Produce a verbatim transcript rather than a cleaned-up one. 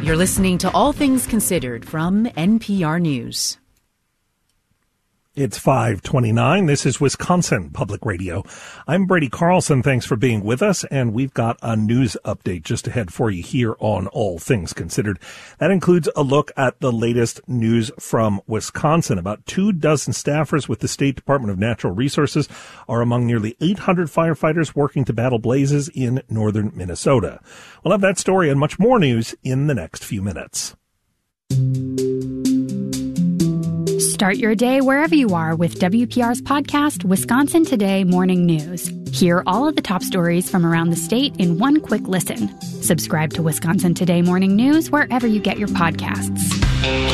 You're listening to All Things Considered from N P R News. It's five twenty-nine. This is Wisconsin Public Radio. I'm Brady Carlson. Thanks for being with us. And we've got a news update just ahead for you here on All Things Considered. That includes a look at the latest news from Wisconsin. About two dozen staffers with the State Department of Natural Resources are among nearly eight hundred firefighters working to battle blazes in northern Minnesota. We'll have that story and much more news in the next few minutes. Start your day wherever you are with W P R's podcast, Wisconsin Today Morning News. Hear all of the top stories from around the state in one quick listen. Subscribe to Wisconsin Today Morning News wherever you get your podcasts.